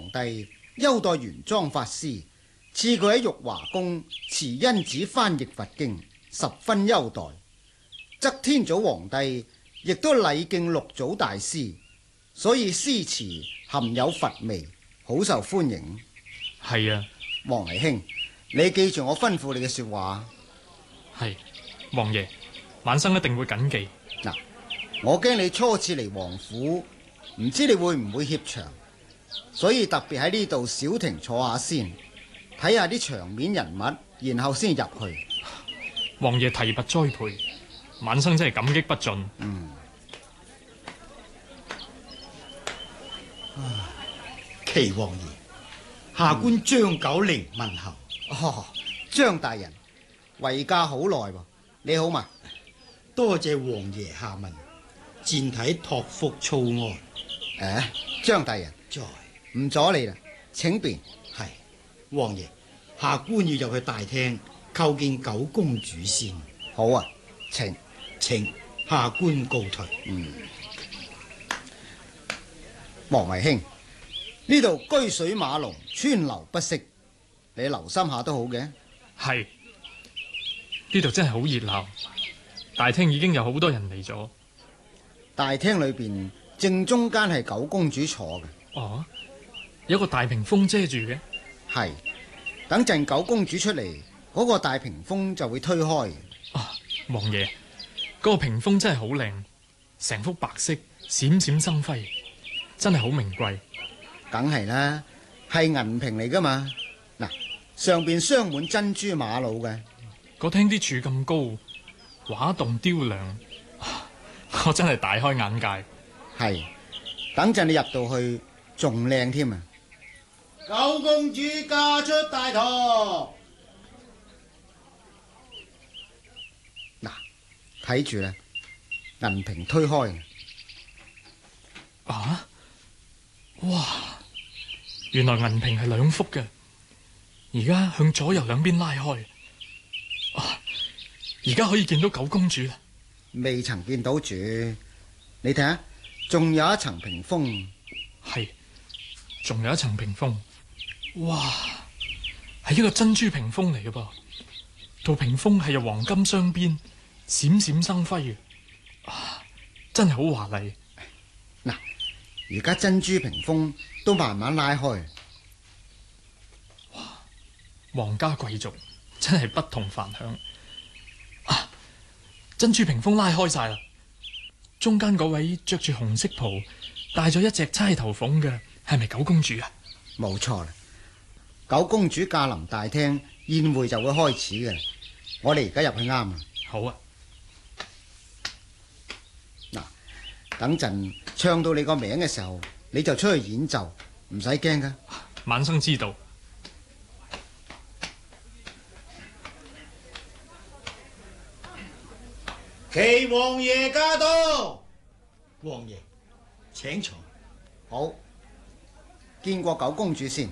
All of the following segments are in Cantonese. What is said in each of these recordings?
帝優待玄奘法師，賜佢喺玉華宮慈恩寺翻譯佛經，十分優待。則天祖皇帝亦都禮敬六祖大師，所以詩詞含有佛味，好受歡迎。 係啊， 王維兄，你記住我吩咐你嘅說話。 係，王爺，晚生一定會謹記。 嗱，我驚你初次嚟王府，唔知你會唔會怯場，所以特別喺呢度小亭坐下先，睇下啲場面人物，然後先入去。 王爺提拔栽培，晚生真係感激不盡。 祁王爺，下官張九齡問候。 哦，張大人，為駕好耐喎，你好嘛？ 多謝王爺下問，賤體託福操安。 張大人， 在唔阻你啦，請便。 係，王爺，下官要入去大廳叩見九公主先。 好啊，請。 下官告退。 王維兄，呢度居水馬龍，川流不息，你留心下都好嘅。 係，呢度真係好熱鬧，大廳已經有好多人嚟咗。 大廳裏邊正中間係九公主坐嘅。 哦，有個大屏風遮住嘅。 係，等陣九公主出嚟，嗰個大屏風就會推開。 王爺，嗰個屏風真係好靚，成幅白色，閃閃生輝，真係好名貴。 梗係啦，係銀屏嚟噶嘛。嗱，上邊鑲滿珍珠瑪瑙嘅。 個廳啲柱咁高，畫棟雕梁，我真係大開眼界。 係，等陣你入到去仲靚添啊！九公主嫁出大堂。嗱，睇住啦，銀屏推開。 啊！哇！原來銀屏係兩幅嘅，而家向左右兩邊拉開。而家可以見到九公主啦。 未曾見到住，你睇下，仲有一層屏風。 係，仲有一層屏風。哇！係一個珍珠屏風嚟嘅噃，套屏風係由黃金鑲邊，閃閃生輝嘅。真係好華麗。 嗱，而家珍珠屏風都慢慢拉開。 哇！皇家貴族真係不同凡響。珍珠屏風拉開晒啦，中間嗰位着住紅色袍，戴咗一隻釵頭鳳嘅，係咪九公主啊？ 冇錯啦，九公主駕臨大廳，宴會就會開始嘅。我哋而家入去啱啊。 好啊。 嗱，等陣唱到你個名嘅時候，你就出去演奏，唔使驚噶。 晚生知道。 祁王爺駕到。王爺請坐。 好，見過九公主先。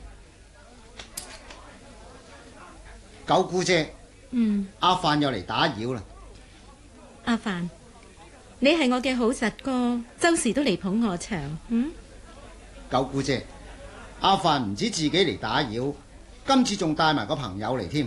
九姑姐，阿範又嚟打擾啦。 阿範，你係我嘅好侄哥，周時都嚟捧我場。 九姑姐，阿範唔止自己嚟打擾，今次仲帶埋個朋友嚟添。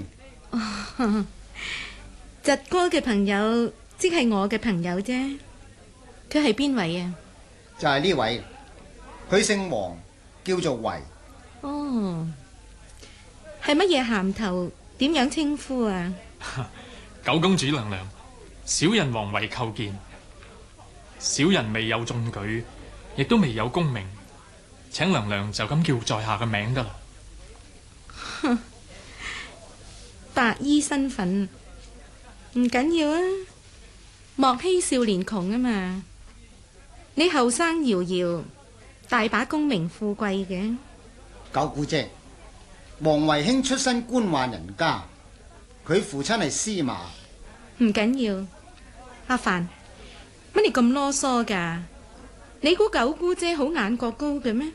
侄哥嘅朋友即係我嘅朋友啫。佢係邊位啊？ 就係呢位，佢姓黃，叫做維。 哦，係乜嘢銜頭？點樣稱呼啊？ 九公主娘娘，小人黃維叩見。小人未有中舉，亦都未有功名，請娘娘就咁叫在下嘅名得啦。 哼，白衣身份唔緊要啊，莫欺少年窮啊嘛。你後生遙遙，大把功名富貴嘅。 九姑姐，黃維兄出身官宦人家，佢父親係司馬。 唔緊要，阿範，乜你咁囉嗦噶？你估九姑姐好眼角高嘅咩？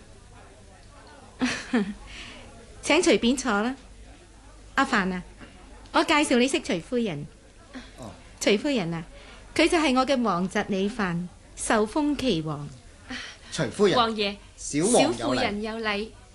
請隨便坐啦。阿範啊，我介紹你識徐夫人。徐夫人啊，佢就係我嘅皇侄李範，受封祁王。 徐夫人， 王爺， 小王有禮。 小婦人有禮。